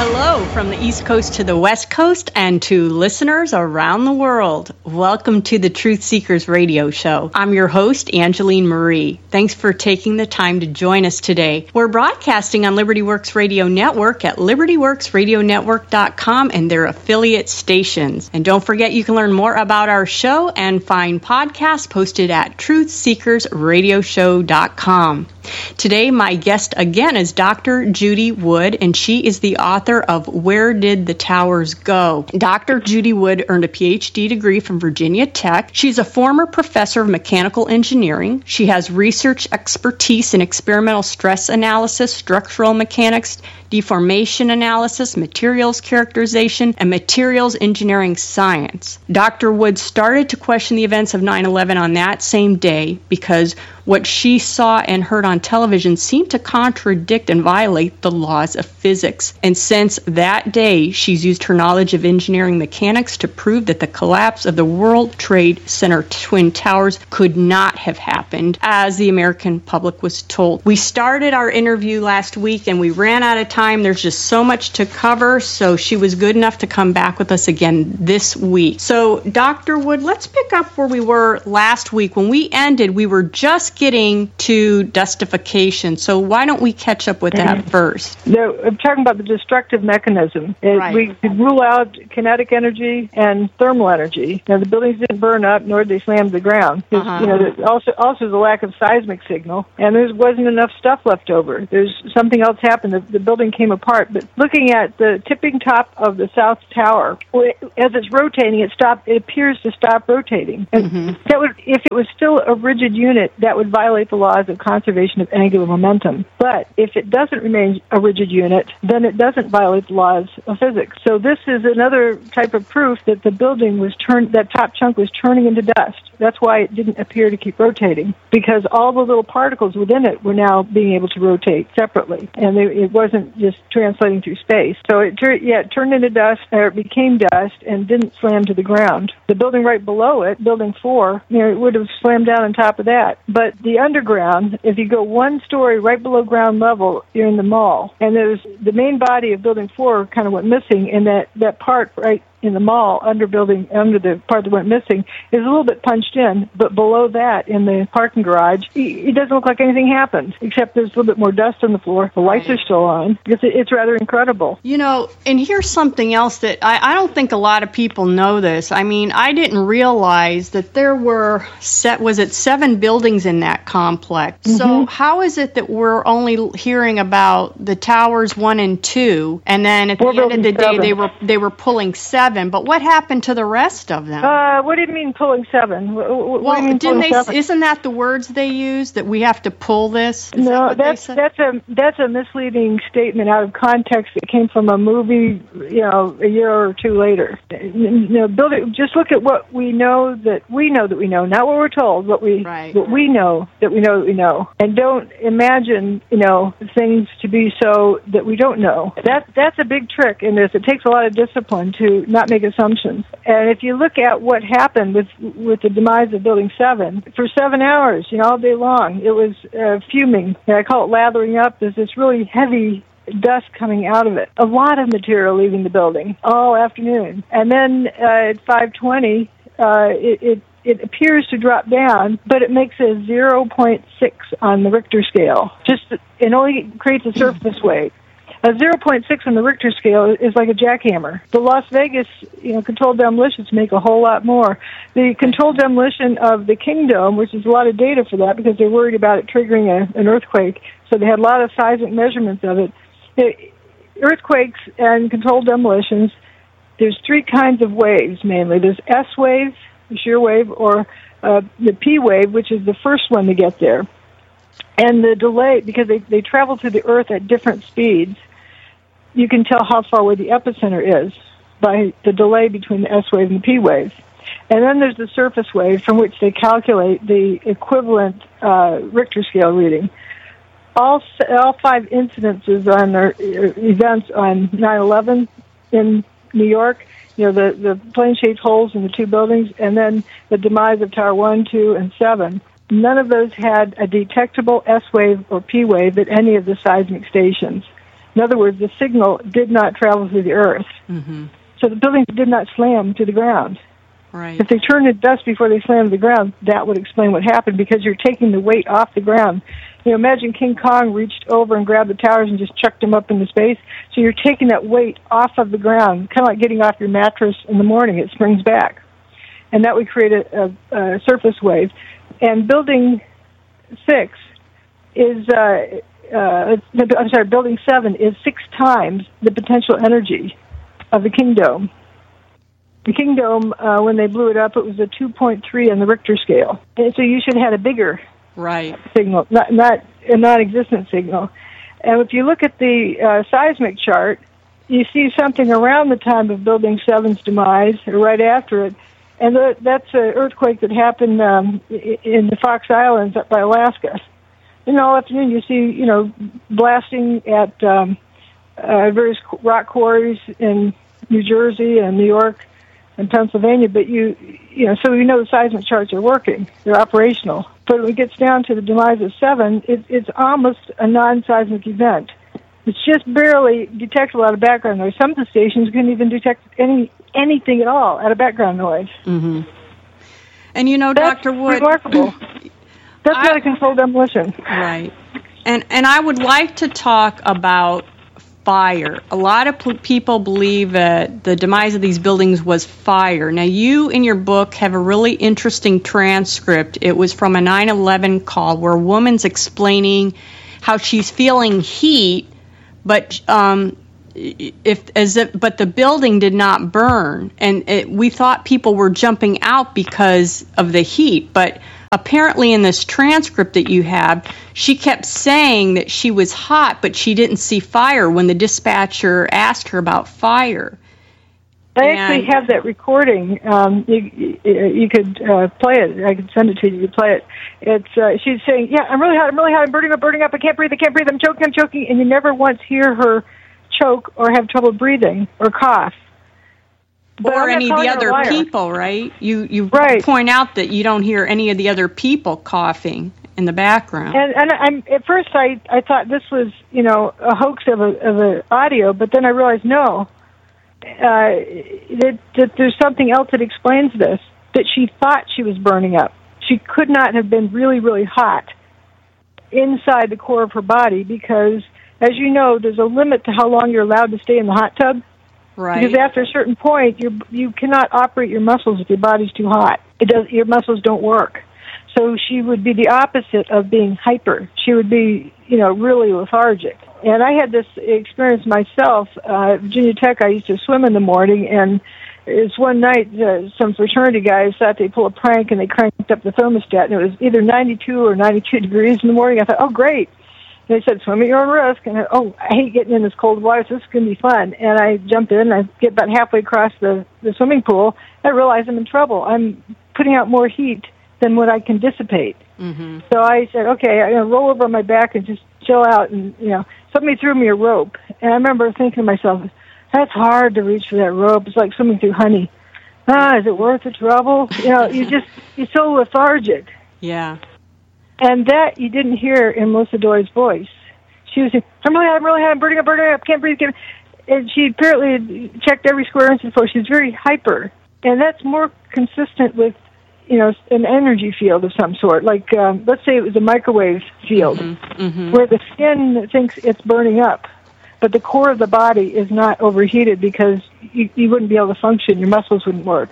Hello from the East Coast to the West Coast and to listeners around the world. Welcome to the Truth Seekers Radio Show. I'm your host, Angeline Marie. Thanks for taking the time to join us today. We're broadcasting on Liberty Works Radio Network at libertyworksradionetwork.com and their affiliate stations. And don't forget, you can learn more about our show and find podcasts posted at truthseekersradioshow.com. Today, my guest again is Dr. Judy Wood, and she is the author of Where Did the Towers Go? Dr. Judy Wood earned a PhD degree from Virginia Tech. She's a former professor of mechanical engineering. She has research expertise in experimental stress analysis, structural mechanics, deformation analysis, materials characterization, and materials engineering science. Dr. Wood started to question the events of 9/11 on that same day because what she saw and heard on television seemed to contradict and violate the laws of physics. And since that day, she's used her knowledge of engineering mechanics to prove that the collapse of the World Trade Center Twin Towers could not have happened, as the American public was told. We started our interview last week and we ran out of time. There's just so much to cover, so she was good enough to come back with us again this week. So, Dr. Wood, let's pick up where we were last week. When we ended, we were just getting to dustification. So why don't we catch up with that first? No, I'm talking about the destructive mechanism. Right. We could rule out kinetic energy and thermal energy. Now, the buildings didn't burn up, nor did they slam to the ground. Also the lack of seismic signal, and there wasn't enough stuff left over. There's something else happened. The building came apart. But looking at the tipping top of the South Tower, as it's rotating, it appears to stop rotating. And that would, if it was still a rigid unit, that would violate the laws of conservation of angular momentum. But if it doesn't remain a rigid unit, then it doesn't violate the laws of physics. So this is another type of proof that the building that top chunk was turning into dust. That's why it didn't appear to keep rotating, because all the little particles within it were now being able to rotate separately, and it wasn't just translating through space. So it turned into dust, or it became dust, and didn't slam to the ground. The building right below it, Building 4, it would have slammed down on top of that. But the underground, if you go one story right below ground level, you're in the mall. And there's the main body of Building 4 kind of went missing, and that part right in the mall under the part that went missing is a little bit punched in, but below that in the parking garage, it doesn't look like anything happened, except there's a little bit more dust on the floor. The lights are still on. It's rather incredible. And here's something else that I don't think a lot of people know this. I mean, I didn't realize that there were 7 buildings in that complex. So how is it that we're only hearing about the towers 1 and 2, and then at the end of the day they were pulling 7? But what happened to the rest of them? What do you mean pulling 7? What do you mean pulling 7? Isn't that the words they use, that we have to pull this? No, that's a misleading statement out of context. It came from a movie, a year or two later. Just look at what we know that we know, not what we're told, what we know that we know, and don't imagine things to be so that we don't know. That's a big trick in this. It takes a lot of discipline to not make assumptions. And if you look at what happened with the demise of Building 7, for 7 hours, all day long, it was fuming. And I call it lathering up. There's this really heavy dust coming out of it. A lot of material leaving the building all afternoon. And then at 5:20, it appears to drop down, but it makes a 0.6 on the Richter scale. It only creates a surface wave. A 0.6 on the Richter scale is like a jackhammer. The Las Vegas, controlled demolitions make a whole lot more. The controlled demolition of the Kingdom, which is a lot of data for that because they're worried about it triggering an earthquake, so they had a lot of seismic measurements of it. Earthquakes and controlled demolitions, there's 3 kinds of waves mainly. There's S wave, the shear wave, or the P wave, which is the first one to get there. And the delay, because they travel through the Earth at different speeds, you can tell how far away the epicenter is by the delay between the S wave and the P wave. And then there's the surface wave, from which they calculate the equivalent Richter scale reading. All 5 incidences on their events on 9/11 in New York, the plane-shaped holes in the 2 buildings, and then the demise of Tower 1, 2, and 7. None of those had a detectable S wave or P wave at any of the seismic stations. In other words, the signal did not travel through the earth. Mm-hmm. So the buildings did not slam to the ground. Right. If they turned to dust before they slammed to the ground, that would explain what happened, because you're taking the weight off the ground. Imagine King Kong reached over and grabbed the towers and just chucked them up into space. So you're taking that weight off of the ground, kind of like getting off your mattress in the morning. It springs back. And that would create a surface wave. And building 6 is, building 7 is 6 times the potential energy of the King Dome. The King Dome, when they blew it up, it was a 2.3 on the Richter scale. And so you should have had a bigger signal, not a non-existent signal. And if you look at the seismic chart, you see something around the time of Building 7's demise, or right after it, and that's an earthquake that happened in the Fox Islands up by Alaska. And all afternoon you see, blasting at various rock quarries in New Jersey and New York and Pennsylvania, but so we know the seismic charts are working; they're operational. But when it gets down to the demise of 7, it's almost a non-seismic event. It's just barely detectable out of background noise. Some of the stations couldn't even detect anything at all out of background noise. Mm-hmm. And Dr. Wood, remarkable. That's not a controlled demolition, right? And I would like to talk about fire. A lot of people believe that the demise of these buildings was fire. Now, you in your book have a really interesting transcript. It was from a 9/11 call where a woman's explaining how she's feeling heat, but but the building did not burn, and we thought people were jumping out because of the heat, but apparently in this transcript that you have, she kept saying that she was hot, but she didn't see fire when the dispatcher asked her about fire. I actually have that recording. You could play it. I could send it to you. You could play it. It's she's saying, "Yeah, I'm really hot. I'm burning up. I can't breathe. I'm choking. And you never once hear her choke or have trouble breathing or cough. But or any of the other people, right? You point out that you don't hear any of the other people coughing in the background. And at first I thought this was a hoax of a audio, but then I realized no, that there's something else that explains this. That she thought she was burning up. She could not have been really, really hot inside the core of her body because, as you know, there's a limit to how long you're allowed to stay in the hot tub. Right. Because after a certain point, you cannot operate your muscles if your body's too hot. Your muscles don't work. So she would be the opposite of being hyper. She would be, really lethargic. And I had this experience myself. At Virginia Tech, I used to swim in the morning, and it's one night some fraternity guys thought they'd pull a prank, and they cranked up the thermostat, and it was either 92 or 92 degrees in the morning. I thought, oh, great. They said, swim at your own risk. And I hate getting in this cold water, so this is going to be fun. And I jump in, and I get about halfway across the swimming pool. I realize I'm in trouble. I'm putting out more heat than what I can dissipate. Mm-hmm. So I said, okay, I'm going to roll over on my back and just chill out. And, somebody threw me a rope. And I remember thinking to myself, that's hard to reach for that rope. It's like swimming through honey. Is it worth the trouble? You're so lethargic. Yeah. And that you didn't hear in Melissa Doy's voice. She was saying, I'm really hot, I'm burning up, can't breathe. And she apparently checked every square inch before. She's very hyper. And that's more consistent with, an energy field of some sort. Like, let's say it was a microwave field, where the skin thinks it's burning up, but the core of the body is not overheated because you wouldn't be able to function. Your muscles wouldn't work.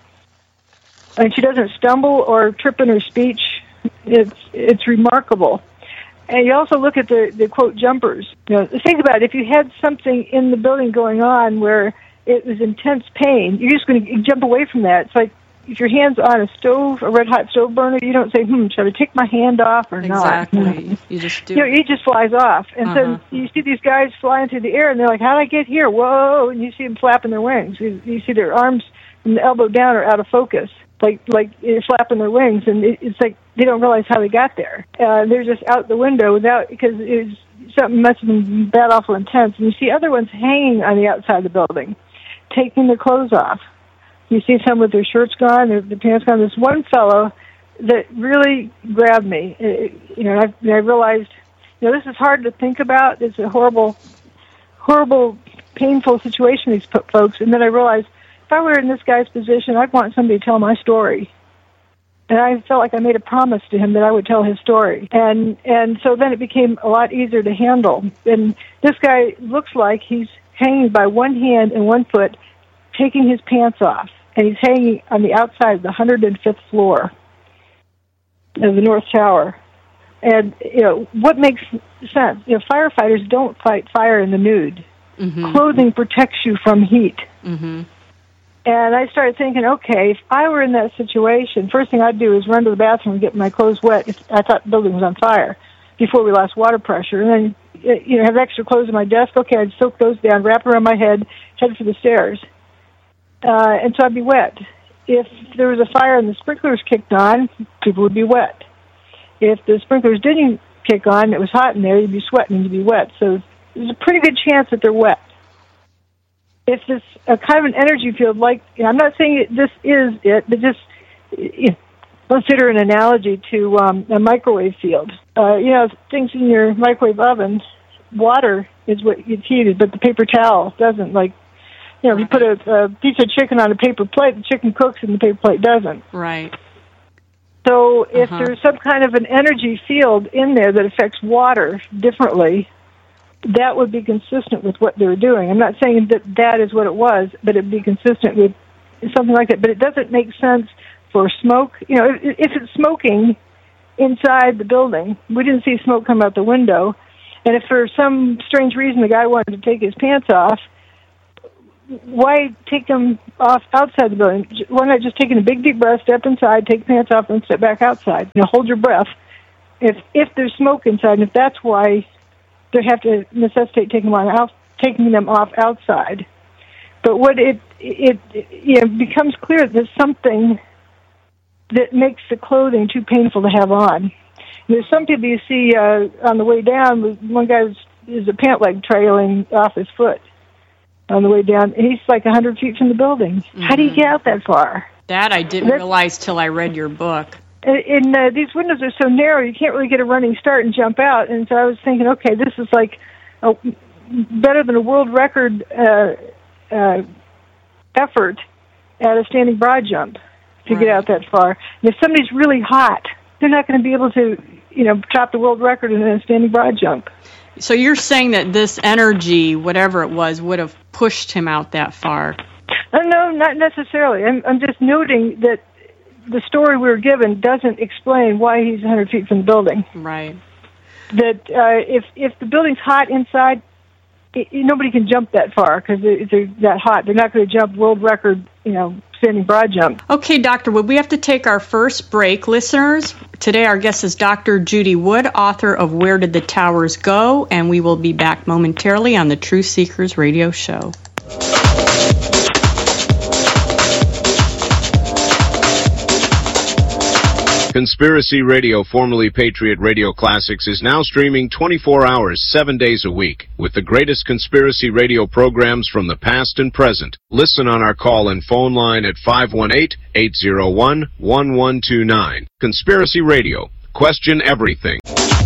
And she doesn't stumble or trip in her speech. It's remarkable. And you also look at the quote jumpers. Think about it. If you had something in the building going on where it was intense pain, you're just going to jump away from that. It's like if your hand's on a stove, a red hot stove burner, you don't say, should I take my hand off or not? Exactly. You just do. It just flies off. And so you see these guys flying through the air, and they're like, how did I get here? Whoa! And you see them flapping their wings. You see their arms from the elbow down are out of focus. Like flapping their wings, and it's like they don't realize how they got there. They're just out the window because something must have been bad, awful intense. And you see other ones hanging on the outside of the building, taking their clothes off. You see some with their shirts gone, their pants gone. There's one fellow that really grabbed me. I realized, this is hard to think about. It's a horrible horrible, painful situation, these folks. And then I realized, if I were in this guy's position, I'd want somebody to tell my story. And I felt like I made a promise to him that I would tell his story. And so then it became a lot easier to handle. And this guy looks like he's hanging by one hand and one foot, taking his pants off. And he's hanging on the outside of the 105th floor of the North Tower. And, what makes sense? Firefighters don't fight fire in the nude. Mm-hmm. Clothing protects you from heat. Mm-hmm. And I started thinking, okay, if I were in that situation, first thing I'd do is run to the bathroom and get my clothes wet if I thought the building was on fire before we lost water pressure. And then, have extra clothes on my desk. Okay, I'd soak those down, wrap around my head, head for the stairs. And so I'd be wet. If there was a fire and the sprinklers kicked on, people would be wet. If the sprinklers didn't kick on and it was hot in there, you'd be sweating and you'd be wet. So there's a pretty good chance that they're wet. If this kind of an energy field, like, I'm not saying this is it, but just consider an analogy to a microwave field. Things in your microwave oven, water is what gets heated, but the paper towel doesn't. Like, if you put a piece of chicken on a paper plate, the chicken cooks and the paper plate doesn't. Right. So if there's some kind of an energy field in there that affects water differently, that would be consistent with what they were doing. I'm not saying that is what it was, but it would be consistent with something like that. But it doesn't make sense for smoke. If it's smoking inside the building, we didn't see smoke come out the window. And if for some strange reason the guy wanted to take his pants off, why take them off outside the building? Why not just take a big deep breath, step inside, take pants off, and step back outside? Hold your breath. If there's smoke inside, and if that's why they have to necessitate taking them off outside. But what it becomes clear that there's something that makes the clothing too painful to have on. There's some people you see on the way down. One guy is a pant leg trailing off his foot on the way down. He's like 100 feet from the building. Mm-hmm. How do you get out that far? That I didn't realize till I read your book. And these windows are so narrow, you can't really get a running start and jump out. And so I was thinking, okay, this is like better than a world record effort at a standing broad jump to get out that far. And if somebody's really hot, they're not going to be able to, top the world record in a standing broad jump. So you're saying that this energy, whatever it was, would have pushed him out that far? No, not necessarily. I'm just noting that the story we were given doesn't explain why he's 100 feet from the building. Right. That if the building's hot inside, nobody can jump that far because they're that hot. They're not going to jump world record, standing broad jump. Okay, Dr. Wood, we have to take our first break. Listeners, today our guest is Dr. Judy Wood, author of Where Did the Towers Go? And we will be back momentarily on the Truth Seekers radio show. Conspiracy Radio, formerly Patriot Radio Classics, is now streaming 24 hours, 7 days a week, with the greatest conspiracy radio programs from the past and present. Listen on our call and phone line at 518-801-1129. Conspiracy Radio. Question everything.